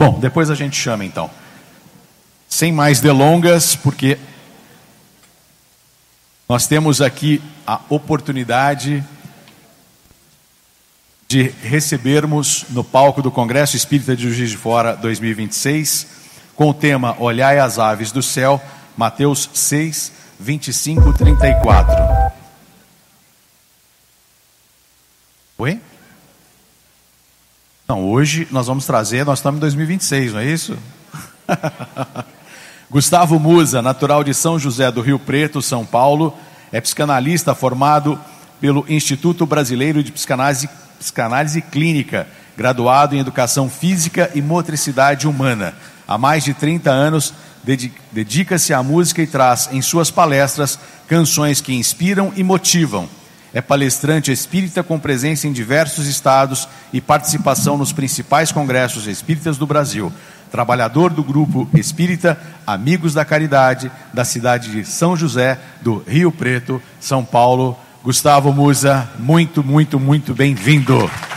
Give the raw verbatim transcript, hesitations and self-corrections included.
Bom, depois a gente chama então. Sem mais delongas, porque nós temos aqui a oportunidade de recebermos no palco do Congresso Espírita de Juiz de Fora dois mil e vinte e seis, com o tema Olhai as Aves do Céu, Mateus seis, vinte e cinco, trinta e quatro. Oi? Não, hoje nós vamos trazer, nós estamos em dois mil e vinte e seis, não é isso? Gustavo Musa, natural de São José do Rio Preto, São Paulo, é psicanalista formado pelo Instituto Brasileiro de Psicanálise, Psicanálise Clínica, graduado em Educação Física e Motricidade Humana. Há mais de trinta anos, dedica-se à música e traz em suas palestras canções que inspiram e motivam. É palestrante espírita com presença em diversos estados e participação nos principais congressos espíritas do Brasil. Trabalhador do grupo espírita Amigos da Caridade, da cidade de São José do Rio Preto, São Paulo. Gustavo Musa, muito, muito, muito bem-vindo.